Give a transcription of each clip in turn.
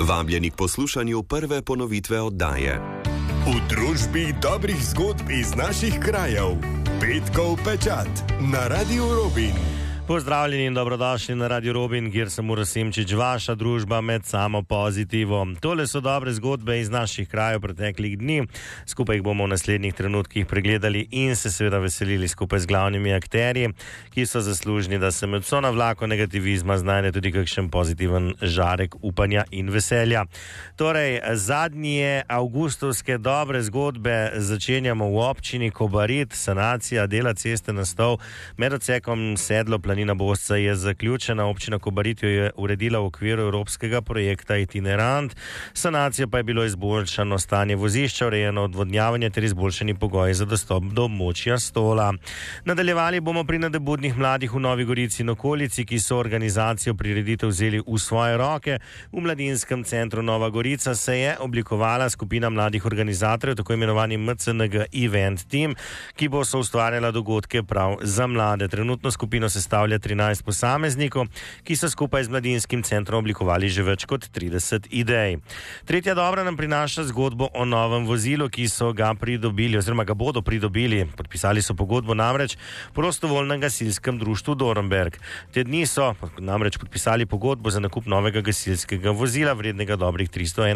Vabljeni k poslušanju prve ponovitve oddaje. V družbi dobrih zgodb iz naših krajev. Petkov pečat na Radiu Robin. Pozdravljeni in dobrodošli na Radio Robin, kjer sem Uroš Simčič, vaša družba med samo pozitivo. Tole so dobre zgodbe iz naših krajev preteklih dni. Skupaj jih bomo v naslednjih trenutkih pregledali in se seveda veselili skupaj z glavnimi akterji, ki so zaslužni, da se med vso navlako negativizma znajde tudi kakšen pozitiven žarek upanja in veselja. Torej, zadnje avgustovske dobre zgodbe začenjamo v občini Kobarid. Sanacija dela ceste Nastol med odsekom Sedlo Planina Bosca je zaključena. Občina Kobarid jo je uredila v okviru evropskega projekta Itinerant. Sanacija pa je bilo izboljšano stanje vozišča, urejeno odvodnjavanje ter izboljšani pogoji za dostop do območja Stola. Nadaljevali bomo pri nadebudnih mladih v Novi Gorici in okolici, ki so organizacijo prireditev vzeli v svoje roke. V Mladinskem centru Nova Gorica se je oblikovala skupina mladih organizatorjev, tako imenovani MCNG Event Team, ki bo soustvarjala dogodke prav za mlade. Trenutno skupino sestavlja 13 posameznikov, ki so skupaj z Mladinskim centrom oblikovali že več kot 30 idej. Tretja dobra nam prinaša zgodbo o novem vozilu, ki so ga pridobili oziroma ga bodo pridobili. Podpisali so pogodbo namreč prostovoljnem gasilskem društvu Dornberg. Te dni so namreč podpisali pogodbo za nakup novega gasilskega vozila vrednega dobrih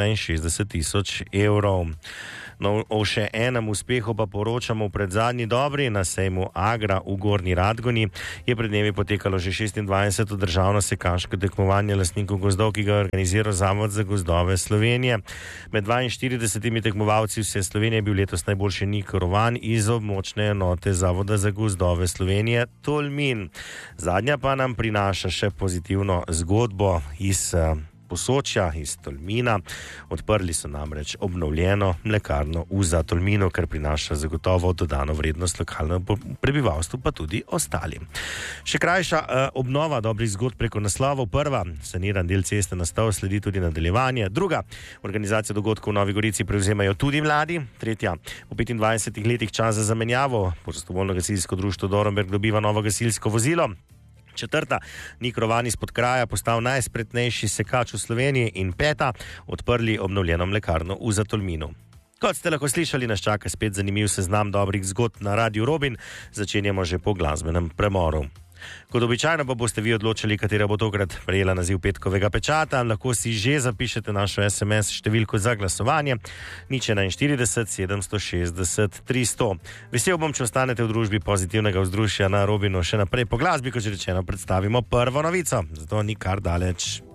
361 000 evrov. No, o še enem uspehu pa poročamo v predzadnji dobri. Na sejmu Agra v Gornji Radgoni je pred dnevi potekalo že 26. državno sekaško tekmovanje lastnikov gozdov, ki ga organizira Zavod za gozdove Slovenije. Med 42 tekmovalci vse Slovenije je bil letos najboljši Nik Rovan iz območne enote Zavoda za gozdove Slovenije Tolmin. Zadnja pa nam prinaša še pozitivno zgodbo iz Posočja, iz Tolmina. Odprli so namreč obnovljeno mlekarno v Tolminu, kar prinaša zagotovo dodano vrednost lokalnemu prebivalstvu, pa tudi ostalim. Še krajša obnova dobrih zgodb preko naslovov. Prva, saniran del ceste Nastol, sledi tudi nadaljevanje. Druga, organizacija dogodkov v Novi Gorici prevzemajo tudi mladi. Tretja, po 25 letih čas za zamenjavo. Prostovoljno gasilsko društvo Dornberg dobiva novo gasilsko vozilo. Četrta, Nik Rovan izpod kraja postal najspretnejši sekač v Sloveniji. In peta, odprli obnovljeno mlekarno v Tolminu. Kot ste lahko slišali, nas čaka spet zanimiv seznam dobrih zgodb na Radiu Robin. Začenjamo že po glasbenem premoru. Kot običajno pa boste vi odločili, katera bo tokrat prejela naziv petkovega pečata. Lahko si že zapišete našo SMS številko za glasovanje 041 760 300. Vesel bom, če ostanete v družbi pozitivnega vzdušja na Robinu še naprej. Po glasbi, kot že rečeno, predstavimo prvo novico, zato ni kar daleč.